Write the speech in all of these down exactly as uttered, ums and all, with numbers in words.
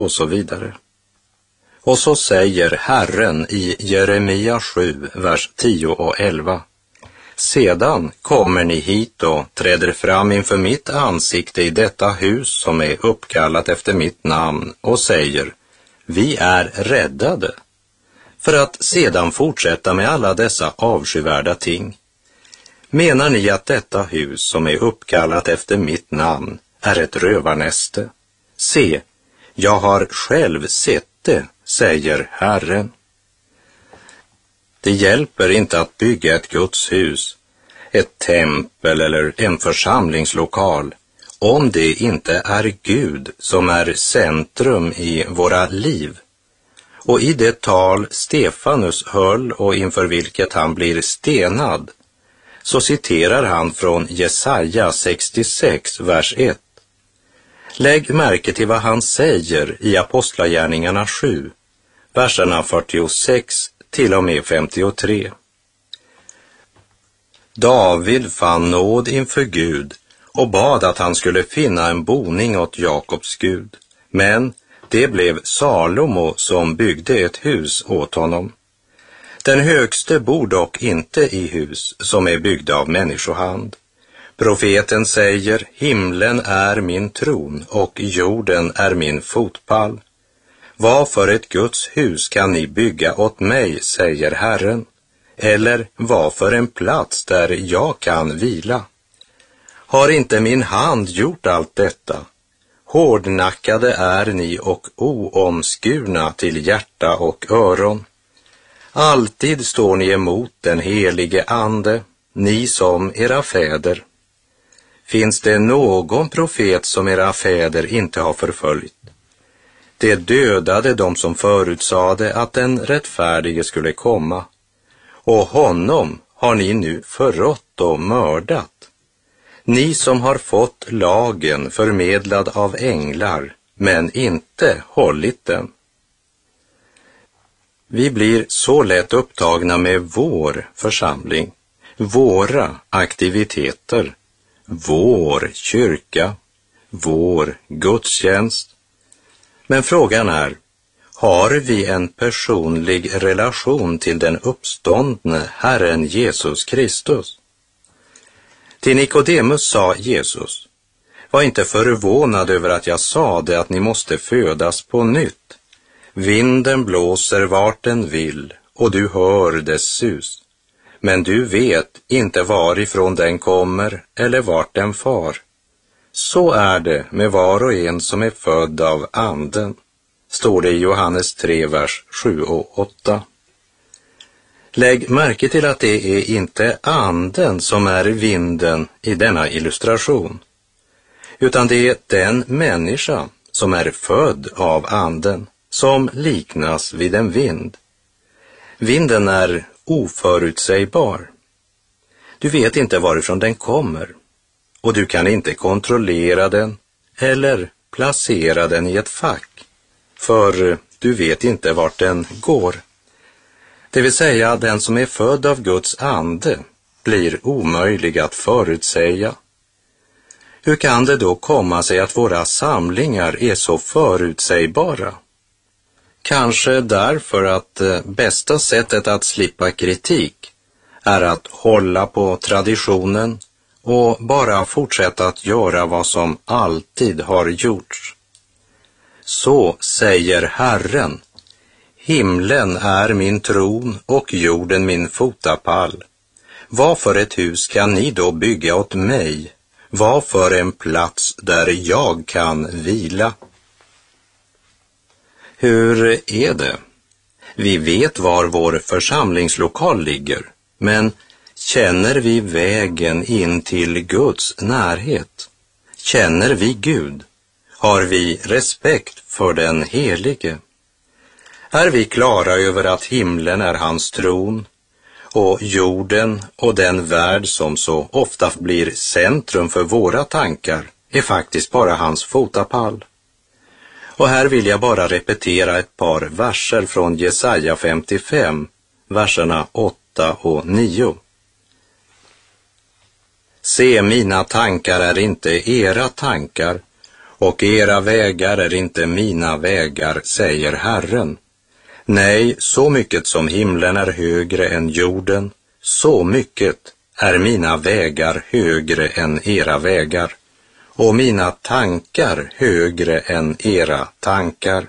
och så vidare. Och så säger Herren i Jeremia sju, vers tio och elva. Sedan kommer ni hit och träder fram inför mitt ansikte i detta hus som är uppkallat efter mitt namn och säger, vi är räddade, för att sedan fortsätta med alla dessa avskyvärda ting. Menar ni att detta hus som är uppkallat efter mitt namn är ett rövarnäste? Se, jag har själv sett det, säger Herren. Det hjälper inte att bygga ett Guds hus, ett tempel eller en församlingslokal, om det inte är Gud som är centrum i våra liv. Och i det tal Stefanus höll och inför vilket han blir stenad, så citerar han från Jesaja sextiosex, vers ett. Lägg märke till vad han säger i Apostlagärningarna sju, verserna fyrtiosex till och med femtiotre. David fann nåd inför Gud och bad att han skulle finna en boning åt Jakobs Gud, men det blev Salomo som byggde ett hus åt honom. Den högste bor dock inte i hus som är byggda av människohand. Profeten säger, himlen är min tron och jorden är min fotpall. Vad för ett Guds hus kan ni bygga åt mig, säger Herren, eller vad för en plats där jag kan vila? Har inte min hand gjort allt detta? Hårdnackade är ni och oomskurna till hjärta och öron. Alltid står ni emot den helige ande, ni som era fäder. Finns det någon profet som era fäder inte har förföljt? Det dödade de som förutsade att den rättfärdige skulle komma, och honom har ni nu förrått och mördat. Ni som har fått lagen förmedlad av änglar, men inte hållit den. Vi blir så lätt upptagna med vår församling, våra aktiviteter, vår kyrka, vår gudstjänst. Men frågan är, har vi en personlig relation till den uppståndne Herren Jesus Kristus? Till Nikodemus sa Jesus, var inte förvånad över att jag sade att ni måste födas på nytt. Vinden blåser vart den vill och du hör dess sus. Men du vet inte varifrån den kommer eller vart den far. Så är det med var och en som är född av anden, står det i Johannes tre, vers sju och åtta. Lägg märke till att det är inte anden som är vinden i denna illustration, utan det är den människa som är född av anden som liknas vid en vind. Vinden är oförutsägbar. Du vet inte varifrån den kommer och du kan inte kontrollera den eller placera den i ett fack, för du vet inte vart den går. Det vill säga, den som är född av Guds ande blir omöjlig att förutsäga. Hur kan det då komma sig att våra samlingar är så förutsägbara? Kanske därför att bästa sättet att slippa kritik är att hålla på traditionen och bara fortsätta att göra vad som alltid har gjorts. Så säger Herren, himlen är min tron och jorden min fotapall. Vad för ett hus kan ni då bygga åt mig? Vad för en plats där jag kan vila? Hur är det? Vi vet var vår församlingslokal ligger, men känner vi vägen in till Guds närhet? Känner vi Gud? Har vi respekt för den helige? Är vi klara över att himlen är hans tron och jorden och den värld som så ofta blir centrum för våra tankar är faktiskt bara hans fotapall? Och här vill jag bara repetera ett par verser från Jesaja femtiofem, verserna åtta och nio. Se, mina tankar är inte era tankar och era vägar är inte mina vägar, säger Herren. Nej, så mycket som himlen är högre än jorden, så mycket är mina vägar högre än era vägar, och mina tankar högre än era tankar.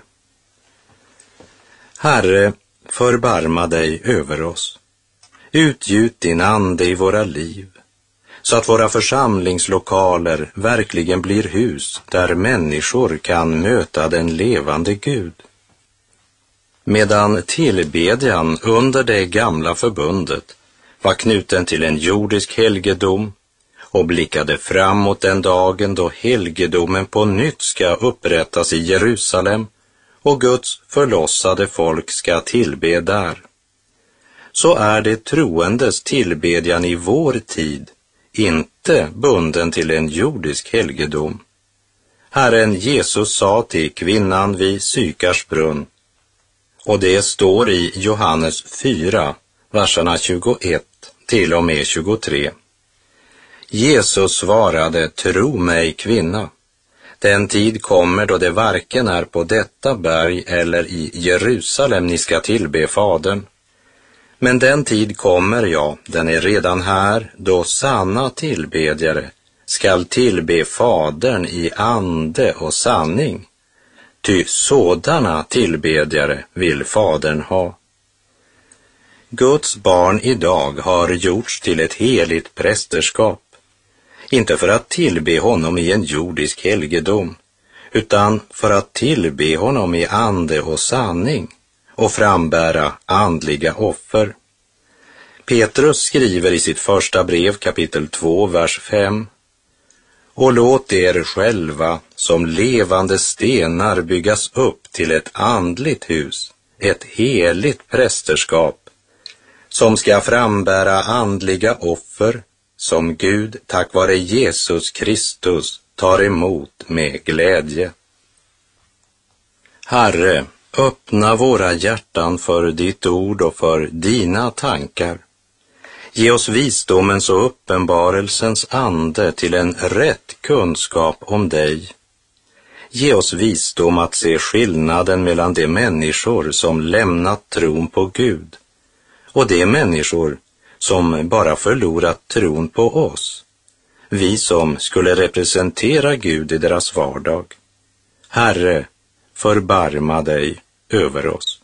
Herre, förbarma dig över oss. Utgjut din ande i våra liv, så att våra församlingslokaler verkligen blir hus där människor kan möta den levande Gud. Medan tillbedjan under det gamla förbundet var knuten till en jordisk helgedom och blickade fram mot den dagen då helgedomen på nytt ska upprättas i Jerusalem och Guds förlossade folk ska tillbe där, så är det troendes tillbedjan i vår tid inte bunden till en jordisk helgedom. Herren Jesus sa till kvinnan vid Sykars brunn, och det står i Johannes fyra, verserna tjugoett till och med tjugotre. Jesus svarade, tro mig kvinna, den tid kommer då det varken är på detta berg eller i Jerusalem ni ska tillbe Fadern. Men den tid kommer, ja, den är redan här, då sanna tillbedjare skall tillbe Fadern i ande och sanning. Ty sådana tillbedjare vill Fadern ha. Guds barn idag har gjorts till ett heligt prästerskap, inte för att tillbe honom i en jordisk helgedom, utan för att tillbe honom i ande och sanning och frambära andliga offer. Petrus skriver i sitt första brev kapitel två, vers fem. Och låt er själva som levande stenar byggas upp till ett andligt hus, ett heligt prästerskap, som ska frambära andliga offer, som Gud tack vare Jesus Kristus tar emot med glädje. Herre, öppna våra hjärtan för ditt ord och för dina tankar. Ge oss visdomens och uppenbarelsens ande till en rätt kunskap om dig. Ge oss visdom att se skillnaden mellan de människor som lämnat tron på Gud och de människor som bara förlorat tron på oss, vi som skulle representera Gud i deras vardag. Herre, förbarma dig över oss.